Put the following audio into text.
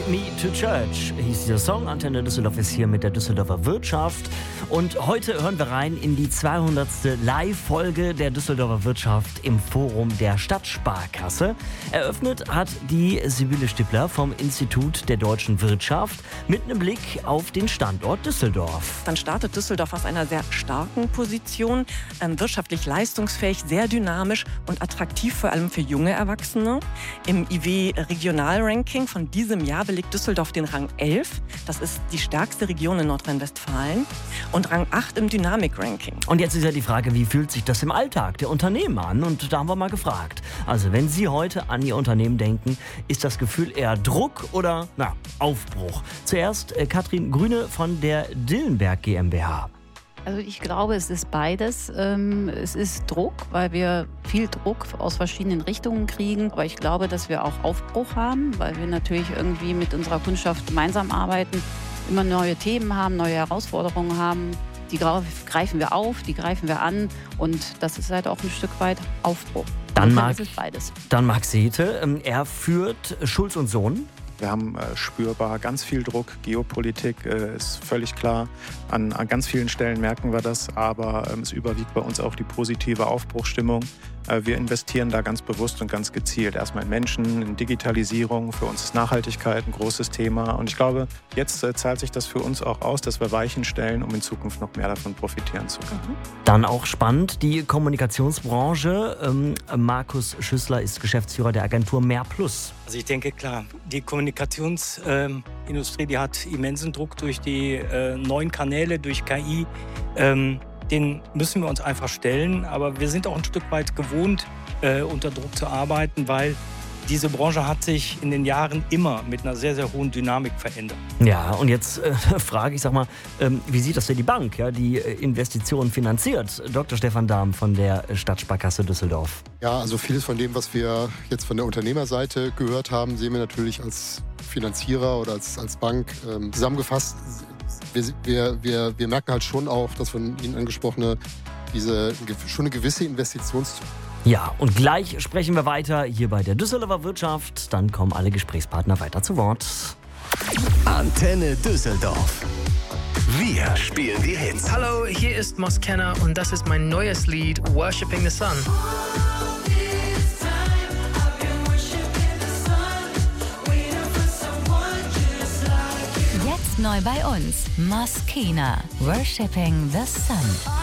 Me to Church hieß dieser Song. Antenne Düsseldorf ist hier mit der Düsseldorfer Wirtschaft. Und heute hören wir rein in die 200. Live-Folge der Düsseldorfer Wirtschaft im Forum der Stadtsparkasse. Eröffnet hat die Sibylle Stippler vom Institut der deutschen Wirtschaft mit einem Blick auf den Standort Düsseldorf. Dann startet Düsseldorf aus einer sehr starken Position, wirtschaftlich leistungsfähig, sehr dynamisch und attraktiv vor allem für junge Erwachsene. Im IW-Regionalranking von diesem Jahr belegt Düsseldorf den Rang 11. Das ist die stärkste Region in Nordrhein-Westfalen. Und Rang 8 im Dynamik-Ranking. Und jetzt ist ja die Frage, wie fühlt sich das im Alltag der Unternehmen an? Und da haben wir mal gefragt. Also wenn Sie heute an Ihr Unternehmen denken, ist das Gefühl eher Druck oder Aufbruch? Zuerst Katrin Grüne von der Dillenberg GmbH. Also ich glaube, es ist beides. Es ist Druck, weil wir viel Druck aus verschiedenen Richtungen kriegen. Aber ich glaube, dass wir auch Aufbruch haben, weil wir natürlich irgendwie mit unserer Kundschaft gemeinsam arbeiten, immer neue Themen haben, neue Herausforderungen haben. Die greifen wir auf, die greifen wir an und das ist halt auch ein Stück weit Aufbruch. Dann ist es beides. Dann Max Sethe, er führt Schulz & Sohn. Wir haben spürbar ganz viel Druck. Geopolitik ist völlig klar. An ganz vielen Stellen merken wir das, aber es überwiegt bei uns auch die positive Aufbruchsstimmung. Wir investieren da ganz bewusst und ganz gezielt. Erstmal in Menschen, in Digitalisierung. Für uns ist Nachhaltigkeit ein großes Thema. Und ich glaube, jetzt zahlt sich das für uns auch aus, dass wir Weichen stellen, um in Zukunft noch mehr davon profitieren zu können. Dann auch spannend, die Kommunikationsbranche. Markus Schüssler ist Geschäftsführer der Agentur Mehr Plus. Also ich denke, klar, die Kommunikationsindustrie, die hat immensen Druck durch die neuen Kanäle, durch KI. Den müssen wir uns einfach stellen. Aber wir sind auch ein Stück weit gewohnt, unter Druck zu arbeiten, weil diese Branche hat sich in den Jahren immer mit einer sehr, sehr hohen Dynamik verändert. Ja, und jetzt frage ich, wie sieht das denn die Bank, die Investitionen finanziert? Dr. Stefan Dahm von der Stadtsparkasse Düsseldorf. Ja, also vieles von dem, was wir jetzt von der Unternehmerseite gehört haben, sehen wir natürlich als Finanzierer oder als Bank. Zusammengefasst, wir merken halt schon auch, dass von Ihnen angesprochene, schon eine gewisse Investitions. Ja, und gleich sprechen wir weiter hier bei der Düsseldorfer Wirtschaft. Dann kommen alle Gesprächspartner weiter zu Wort. Antenne Düsseldorf. Wir spielen die Hits. Hallo, hier ist Moskenna und das ist mein neues Lied Worshipping the Sun. Jetzt neu bei uns, Moskenna, Worshipping the Sun.